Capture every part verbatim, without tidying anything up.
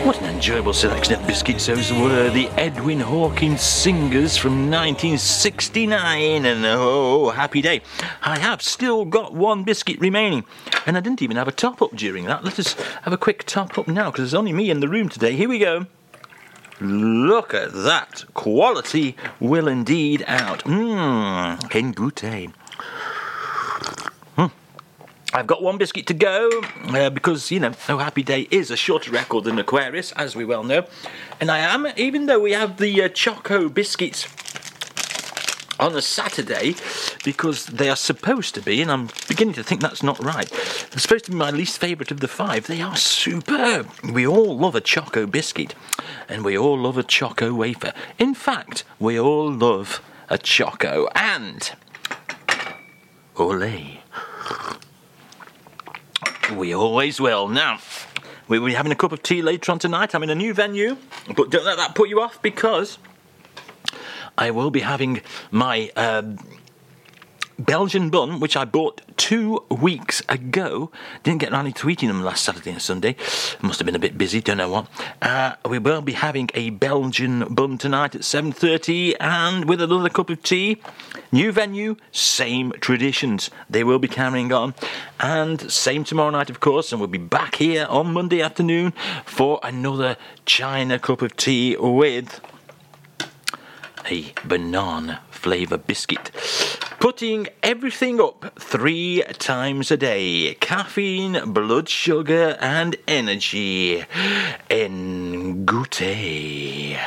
What an enjoyable selection of biscuits those were, the Edwin Hawkins Singers from nineteen sixty-nine, and oh, happy day. I have still got one biscuit remaining, and I didn't even have a top-up during that. Let us have a quick top-up now, because there's only me in the room today. Here we go. Look at that. Quality will indeed out. Mmm, en goûter. I've got one biscuit to go, uh, because, you know, Oh Happy Day is a shorter record than Aquarius, as we well know. And I am, even though we have the uh, Choco biscuits on a Saturday, because they are supposed to be, and I'm beginning to think that's not right, they're supposed to be my least favourite of the five. They are superb. We all love a Choco biscuit, and we all love a Choco wafer. In fact, we all love a Choco, and ole. We always will. Now, we'll be having a cup of tea later on tonight. I'm in a new venue, but don't let that put you off, because I will be having my uh, Belgian bun, which I bought two weeks ago. Didn't get around to eating them last Saturday and Sunday. Must have been a bit busy, don't know what. Uh, we will be having a Belgian bun tonight at seven thirty, and with another cup of tea. New venue, same traditions. They will be carrying on. And same tomorrow night, of course, and we'll be back here on Monday afternoon for another China cup of tea with a banana flavour biscuit. Putting everything up three times a day. Caffeine, blood sugar and energy. En goûter.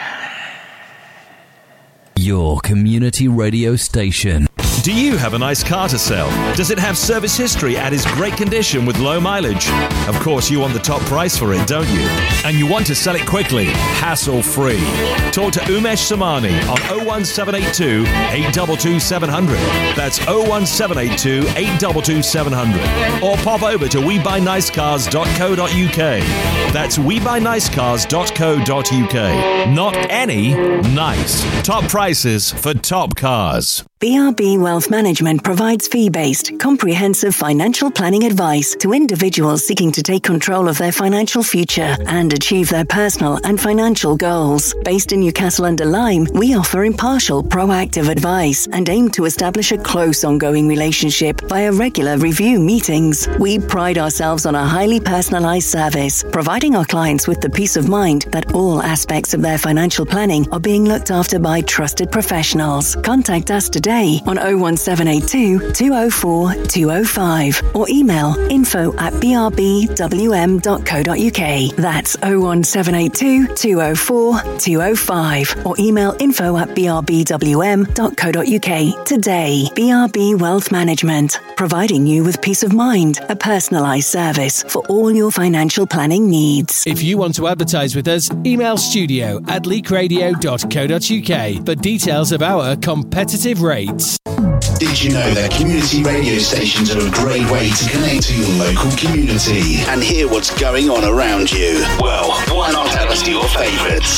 Your community radio station. Do you have a nice car to sell? Does it have service history and is great condition with low mileage? Of course, you want the top price for it, don't you? And you want to sell it quickly, hassle-free. Talk to Umesh Samani on oh one seven eight two, eight two two, seven hundred. That's oh one seven eight two, eight two two, seven hundred. Or pop over to we buy nice cars dot co dot uk. That's we buy nice cars dot co dot uk. Not any, nice. Top prices for top cars. B R B Wealth Management provides fee-based, comprehensive financial planning advice to individuals seeking to take control of their financial future and achieve their personal and financial goals. Based in Newcastle under Lyme, we offer impartial, proactive advice and aim to establish a close, ongoing relationship via regular review meetings. We pride ourselves on a highly personalised service, providing our clients with the peace of mind that all aspects of their financial planning are being looked after by trusted professionals. Contact us today on oh one seven eight two, two oh four, two oh five or email info at b r b w m dot co dot uk. That's oh one seven eight two, two oh four, two oh five or email info at b r b w m dot co dot uk today. B R B Wealth Management, providing you with peace of mind, a personalised service for all your financial planning needs. If you want to advertise with us, email studio at leak radio dot co dot uk for details of our competitive rates. Did you know that community radio stations are a great way to connect to your local community and hear what's going on around you? Well, why not add us to your favourites?